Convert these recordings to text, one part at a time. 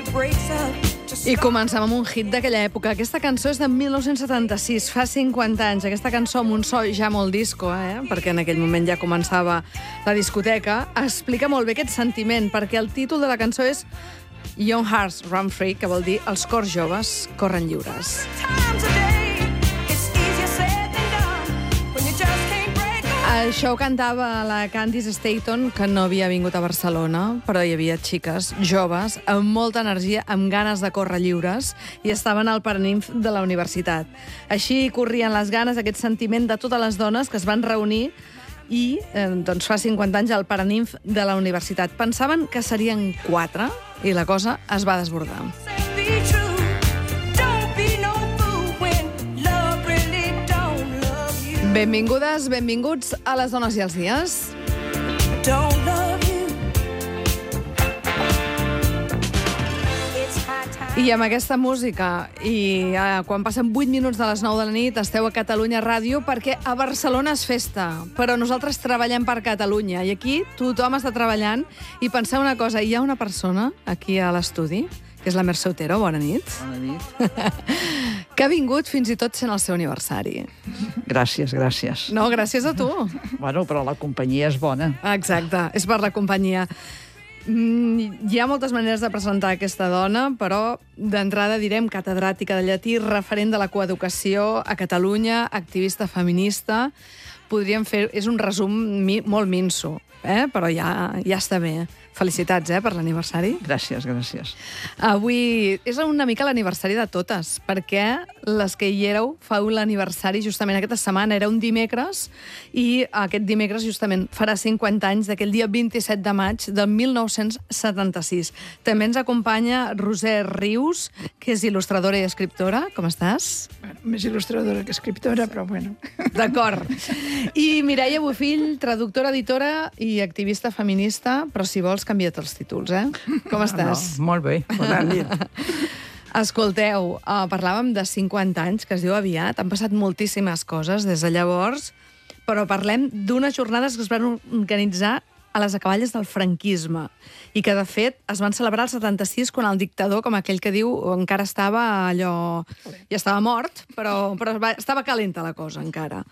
I comencem amb un hit d'aquella època. Aquesta cançó és de 1976, fa 50 anys. Aquesta cançó amb un so ja molt disco, perquè en aquell moment ja començava la discoteca, explica molt bé aquest sentiment, perquè el títol de la cançó és Young Hearts Run Free, que vol dir els cors joves corren lliures. Això ho cantava la Candice Staton, que no havia vingut a Barcelona, però hi havia xiques joves amb molta energia, amb ganes de córrer lliures, i estaven al Paraninf de la universitat. Així corrien les ganes, aquest sentiment de totes les dones que es van reunir i fa 50 anys al Paraninf de la universitat. Pensaven que serien 4 i la cosa es va desbordar. Benvingudes, benvinguts a Les dones i els dies. I amb aquesta música, i quan passen 8 minuts de les 9 de la nit, esteu a Catalunya Ràdio, perquè a Barcelona és festa, però nosaltres treballem per Catalunya, i aquí tothom està treballant, i penseu una cosa, hi ha una persona aquí a l'estudi, que és la Mercè Otero, bona nit. Bona nit. Que ha vingut fins i tot sent el seu aniversari. Gràcies, gràcies. No, gràcies a tu. Bueno, però la companyia és bona. Exacte, és per la companyia. Hi ha moltes maneres de presentar aquesta dona, però d'entrada direm catedràtica de llatí, referent de la coeducació a Catalunya, activista feminista. Podríem fer... És un resum molt minso, però ja està bé. Felicitats, per l'aniversari. Gràcies, gràcies. Avui és una mica l'aniversari de totes, perquè les que hi éreu feu l'aniversari justament aquesta setmana, era un dimecres, i aquest dimecres justament farà 50 anys d'aquell dia 27 de maig del 1976. També ens acompanya Roser Rius, que és il·lustradora i escriptora. Com estàs? Bueno, més il·lustradora que escriptora, però bueno. D'acord. I Mireia Bofill, traductora, editora i activista feminista, però si vols canvia't els títols, Com estàs? No, molt bé, bona nit. Escolteu, parlàvem de 50 anys, que es diu aviat, han passat moltíssimes coses des de llavors, però parlem d'unes jornades que es van organitzar a les acaballes del franquisme i que, de fet, es van celebrar el 76 quan el dictador, com aquell que diu, encara estava allò... Ja estava mort, però estava calenta la cosa, encara.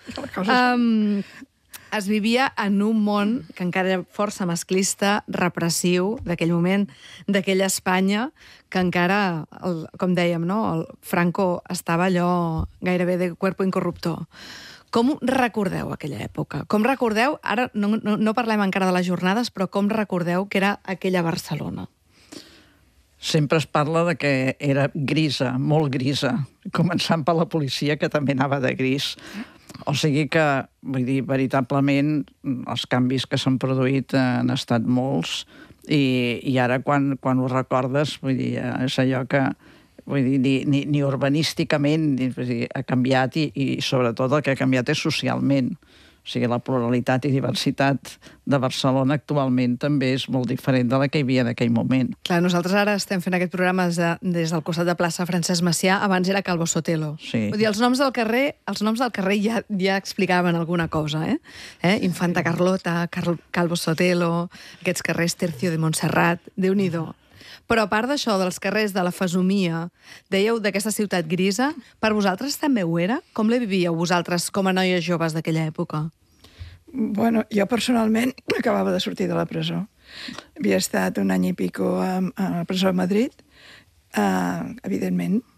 Es vivia en un món que encara era força masclista, repressiu, d'aquell moment, d'aquella Espanya, que encara, com dèiem, el Franco estava allò gairebé de cuerpo incorruptor. Com recordeu aquella època? Com recordeu, ara no parlem encara de les jornades, però com recordeu que era aquella Barcelona? Sempre es parla de que era grisa, molt grisa, començant per la policia, que també anava de gris. O sigui que, vull dir, veritablement, els canvis que s'han produït han estat molts, i ara, quan ho recordes, vull dir, és allò que, vull dir, ni urbanísticament ha canviat, i sobretot el que ha canviat és socialment. O sigui, la pluralitat i diversitat de Barcelona actualment també és molt diferent de la que hi havia en aquell moment. Clar, nosaltres ara estem fent aquest programa des del costat de plaça Francesc Macià, abans era Calvo Sotelo. Sí. Vull dir, els noms del carrer ja explicaven alguna cosa, Infanta Carlota, Calvo Sotelo, aquests carrers Tercio de Montserrat, Déu-n'hi-do. Però a part d'això, dels carrers de la Fesomia, dèieu d'aquesta ciutat grisa, per vosaltres també ho era? Com la vivíeu vosaltres com a noies joves d'aquella època? Bueno, jo personalment acabava de sortir de la presó. Havia estat un any i pico a la presó de Madrid, evidentment,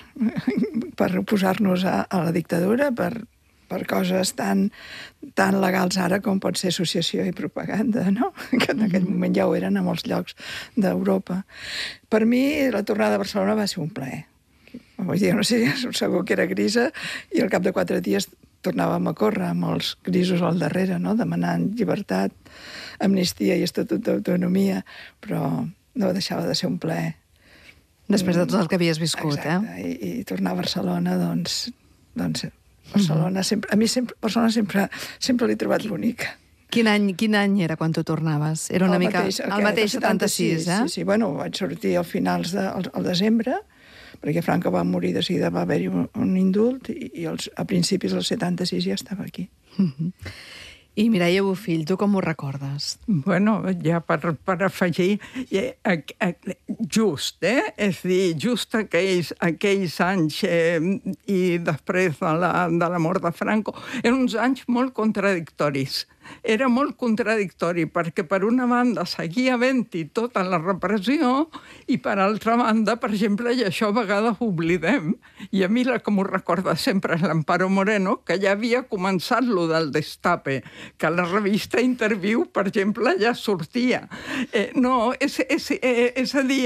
per oposar-nos a la dictadura, per coses tan legals ara com pot ser associació i propaganda, no? Que en aquell moment ja ho eren a molts llocs d'Europa. Per mi, la tornada a Barcelona va ser un plaer. Vull dir, no sé, segur que era grisa, i al cap de 4 dies tornàvem a córrer amb els grisos al darrere, no? Demanant llibertat, amnistia i estatut d'autonomia, però no deixava de ser un plaer. Després de tot el que havies viscut, Exacte. I tornar a Barcelona, doncs Barcelona sempre... A mi Barcelona sempre l'he trobat bonica. Quin any era quan tu tornaves? Era una mica... El mateix 76, Sí, bueno, vaig sortir al finals del desembre, perquè Franco va morir de seguida, va haver-hi un indult, i a principis del 76 ja estava aquí. I Mireia Bofill, tu com ho recordes? Bueno, ja per afegir, just, és a dir, just aquells anys i després de la mort de Franco, eren uns anys molt contradictoris. Era molt contradictori perquè per una banda seguia havent-hi tota la repressió i per altra banda, per exemple, i això a vegades ho oblidem, i a mi la que m'ho recorda sempre és l'Amparo Moreno, que ja havia començat lo del Destape, que a la revista Interview, per exemple, ja sortia. No, és a dir,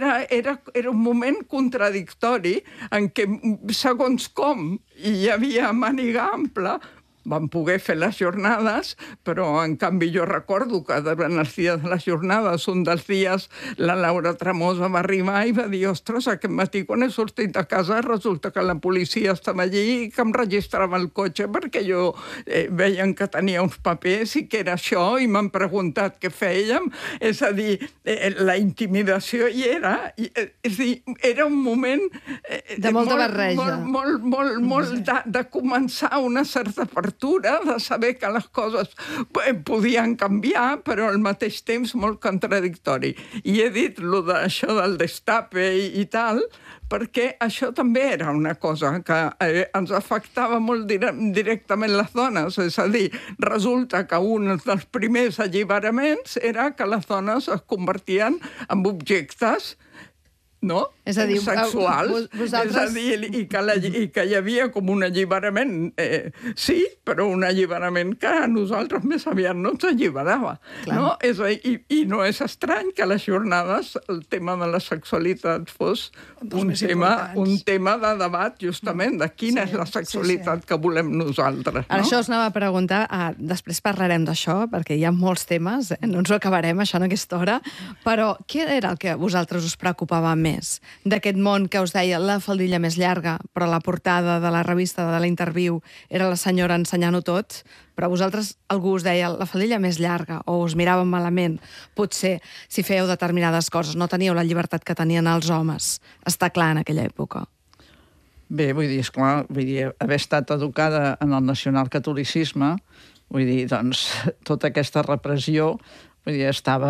era un moment contradictori en què, segons com, hi havia màniga ampla, van poder fer les jornades, però en canvi jo recordo que durant els dies de les jornades, un dels dies, la Laura Tremosa va arribar i va dir, ostres, aquest matí quan he sortit de casa resulta que la policia estava allí i que em registrava el cotxe perquè jo veien que tenia uns papers i que era això i m'han preguntat què fèiem. És a dir, la intimidació hi era. És a dir, era un moment de molta barreja. Molt de començar una certa apertura, de saber que les coses podien canviar, però al mateix temps molt contradictori. I he dit això del Destape i tal, perquè això també era una cosa que ens afectava molt directament les dones. És a dir, resulta que un dels primers alliberaments era que les dones es convertien en objectes, no? És a dir, sexuals. vosaltres... És a dir, i que hi havia com un alliberament, sí, però un alliberament que a nosaltres més aviat no ens alliberava. No? I no és estrany que a les jornades el tema de la sexualitat fos un tema de debat, justament, de quina és la sexualitat que volem nosaltres. Ara això us anava a preguntar, després parlarem d'això, perquè hi ha molts temes, no ens ho acabarem, això en aquesta hora, però què era el que a vosaltres us preocupava més d'aquest món que us deia la faldilla més llarga, però la portada de la revista de la Interview era la senyora ensenyant-ho tot, però vosaltres algú us deia la faldilla més llarga o us miràvem malament, potser si fèieu determinades coses, no teníeu la llibertat que tenien els homes. Està clar en aquella època. Bé, vull dir, esclar, haver estat educada en el nacionalcatolicisme, vull dir, doncs, tota aquesta repressió estava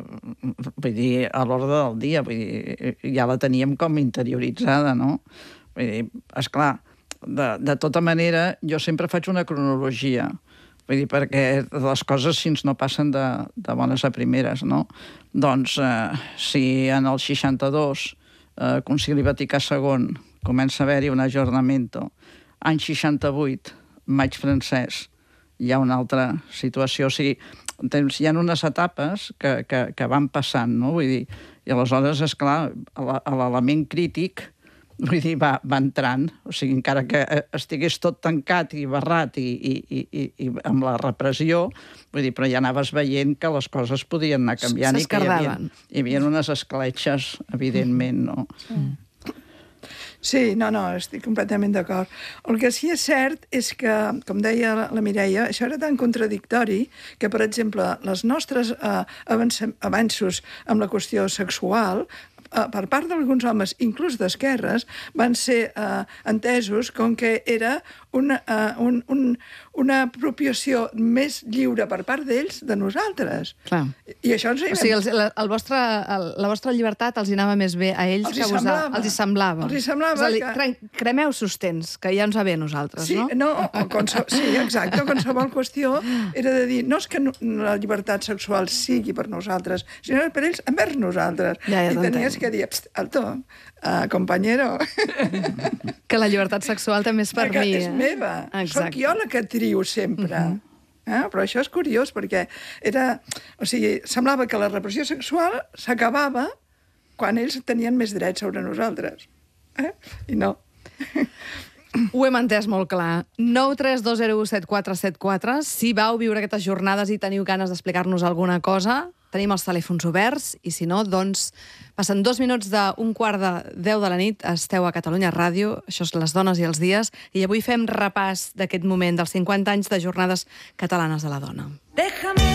a l'ordre del dia, ja la teníem com interioritzada, no? Vull dir, esclar, de tota manera, jo sempre faig una cronologia, vull dir, perquè les coses si no passen de bones a primeres, no? Doncs, si en el 62, Concili Vaticà II, comença a haver-hi un ajornamento, any 68, maig francès, hi ha una altra situació, o sigui, hi ha unes etapes que van passant, no? Vull dir, i aleshores, esclar, l'element crític, vull dir, va entrant, o sigui, encara que estigués tot tancat i barrat i amb la repressió, vull dir, però ja anaves veient que les coses podien anar canviant i que hi havia unes escletxes, evidentment, no? Sí, no, estic completament d'acord. El que sí és cert és que, com deia la Mireia, això era tan contradictori que, per exemple, els nostres avanços amb la qüestió sexual per part d'alguns homes, inclús d'esquerres, van ser entesos com que era una apropiació més lliure per part d'ells de nosaltres. Clar. I això ens... O sigui, la vostra llibertat els anava més bé a ells que a vosaltres. Els hi semblava. Els hi semblava. És a dir, cremeu sostens, que ja ens va bé a nosaltres, no? Sí, exacte. Qualsevol qüestió era de dir, no és que la llibertat sexual sigui per nosaltres, sinó per ells envers nosaltres. I tenies que dir, alto, compañero. Que la llibertat sexual també és per mi. És meva. Soc jo la que trio sempre. Però això és curiós, perquè semblava que la repressió sexual s'acabava quan ells tenien més drets sobre nosaltres. I no. Ho hem entès molt clar. 932017474. Si vau viure aquestes jornades i teniu ganes d'explicar-nos alguna cosa, tenim els telèfons oberts, i si no, doncs, passen 2 minuts d'1 quart de 10 de la nit, esteu a Catalunya Ràdio, això és Les dones i els dies, i avui fem repàs d'aquest moment dels 50 anys de Jornades Catalanes de la Dona.